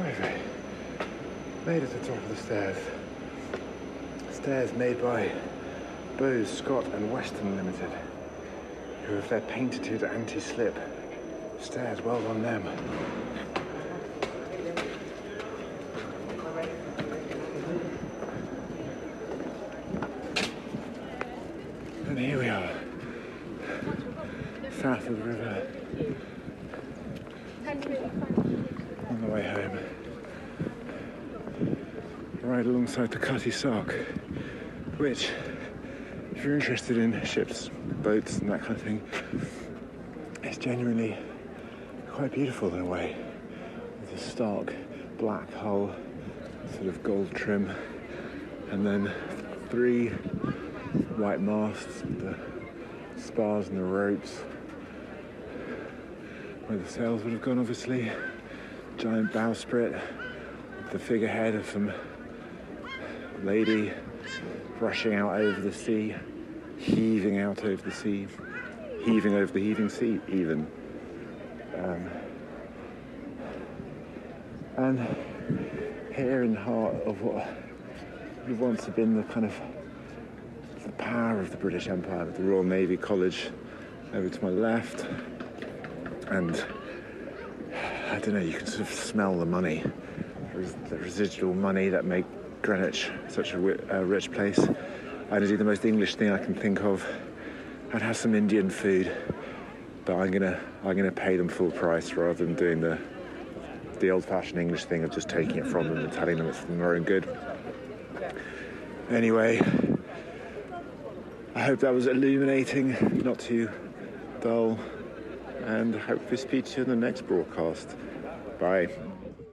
Anyway, made it to the top of the stairs. Stairs made by Bose, Scott and Weston Limited, who have their patented anti-slip stairs. Well done them. And here we are, south of the river, on the way home. Right alongside the Cutty Sark, which, if you're interested in ships, boats and that kind of thing, it's genuinely quite beautiful in a way. With a stark black hull, sort of gold trim, and then 3 white masts with the spars and the ropes, where the sails would have gone, obviously. Giant bowsprit with the figurehead of some lady rushing out over the sea, heaving out over the sea, heaving over the heaving sea even. And here in the heart of what would once have been the kind of the power of the British Empire, with the Royal Navy College over to my left, and I don't know, you can sort of smell the money, the residual money that make Greenwich such a rich place. And to do the most English thing I can think of, I'd have some Indian food, but I'm gonna pay them full price rather than doing the old-fashioned English thing of just taking it from them and telling them it's for their own good. Anyway, I hope that was illuminating, not too dull, and I hope to speak to you in the next broadcast. Bye.